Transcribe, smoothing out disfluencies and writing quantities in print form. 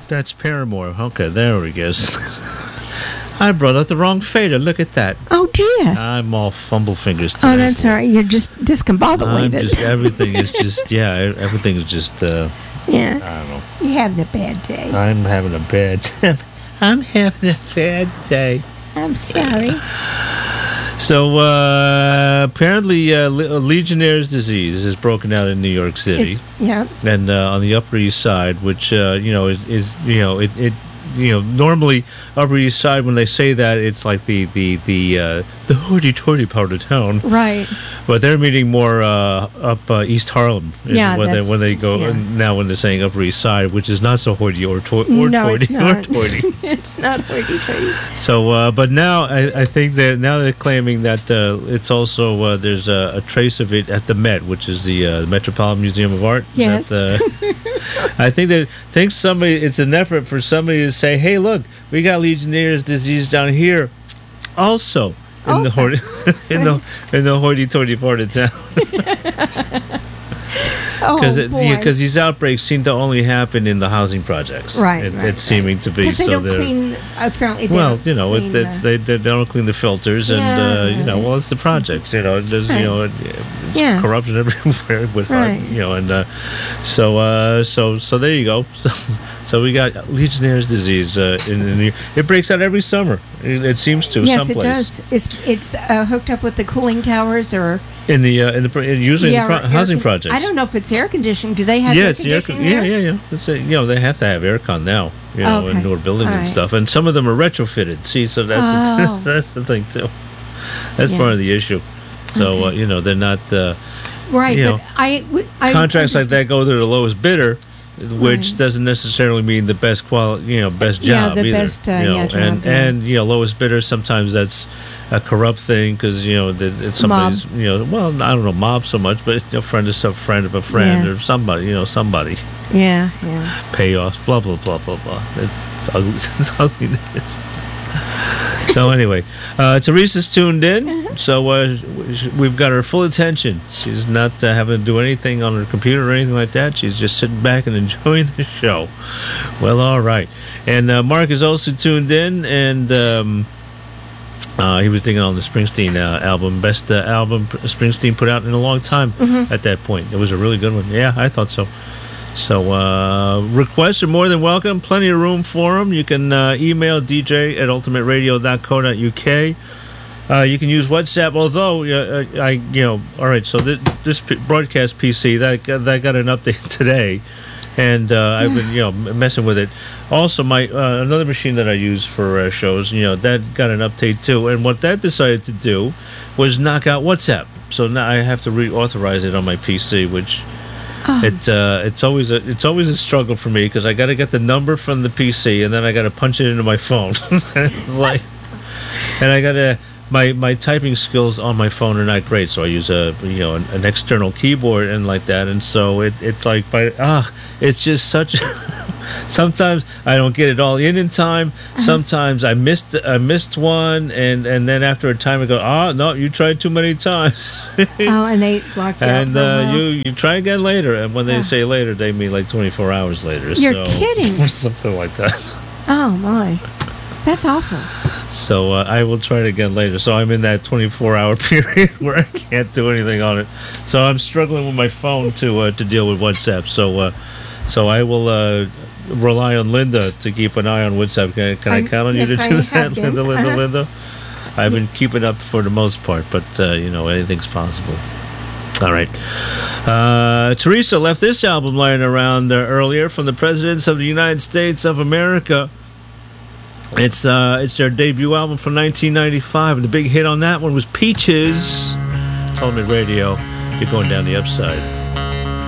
That's Paramore. Okay, there we go. I brought up the wrong fader. Look at that. Oh, dear. I'm all fumble fingers today. Oh, that's all right. You're just discombobulated. Everything is just, everything is just, yeah. I don't know. You're having a bad day. I'm having a bad day. I'm sorry. So, apparently, Legionnaire's disease is broken out in New York City. Yeah. And on the Upper East Side, which, normally Upper East Side, when they say that, it's like the hoity-toity part of town. Right. But they're meaning more up East Harlem. Yeah, when they go now when they're saying Upper East Side, which is not so hoity or toity. It's not. Toity. It's not hoity-toity. So, but now I think they're claiming that it's also there's a trace of it at the Met, which is the Metropolitan Museum of Art. Yes. I think it's an effort for somebody to say, hey, look, we got Legionnaire's disease down here also. In the hoity-toity part of town, because these outbreaks seem to only happen in the housing projects. Right, it's seeming to be. Because they don't clean. Apparently, they don't clean they don't clean the filters, and it's the projects. There's it's corruption everywhere with so there you go. So we got Legionnaire's disease it breaks out every summer. It seems to. Yes, someplace. It does. It's hooked up with the cooling towers or usually in the housing projects. I don't know if it's air conditioning. Do they have air conditioning? Yeah. They have to have aircon now. In newer buildings and stuff, and some of them are retrofitted. See, so that's that's the thing too. That's part of the issue. So they're not right. But contracts like that go to the lowest bidder. Which doesn't necessarily mean the best quality, best job either. Best job. And lowest bidder, sometimes that's a corrupt thing because it's somebody's I don't know mob so much, but friend of some friend of a friend or somebody somebody. Yeah. Payoffs, blah blah blah blah blah. It's ugly. It's ugliness. So anyway, Teresa's tuned in, so we've got her full attention. She's not having to do anything on her computer or anything like that. She's just sitting back and enjoying the show. Well, all right. And Mark is also tuned in, and he was thinking on the Springsteen album, best album Springsteen put out in a long time at that point. It was a really good one. Yeah, I thought so. So requests are more than welcome. Plenty of room for them. You can email dj@ultimateradio.co.uk. You can use WhatsApp. Although all right. So this broadcast PC that got an update today, and I've been messing with it. Also, my another machine that I use for shows, that got an update too. And what that decided to do was knock out WhatsApp. So now I have to reauthorize it on my PC, which. It's always a struggle for me because I got to get the number from the PC and then I got to punch it into my phone. And I got to my typing skills on my phone are not great, so I use an external keyboard and like that, and so it's like it's just such. Sometimes I don't get it all in time. Sometimes I missed one, and then after a time I go, no, you tried too many times. And they lock you out. And you try again later, and when they say later, they mean like 24 hours later. You're kidding. Something like that. Oh my, that's awful. So I will try it again later. So I'm in that 24-hour period where I can't do anything on it. So I'm struggling with my phone to deal with WhatsApp. So I will rely on Linda to keep an eye on WhatsApp. Can I count on you to do that, Linda? I've been keeping up for the most part, but anything's possible. All right. Teresa left this album lying around earlier from the Presidents of the United States of America. It's their debut album from 1995, and the big hit on that one was Peaches. Ultimate Radio. You're going down the upside.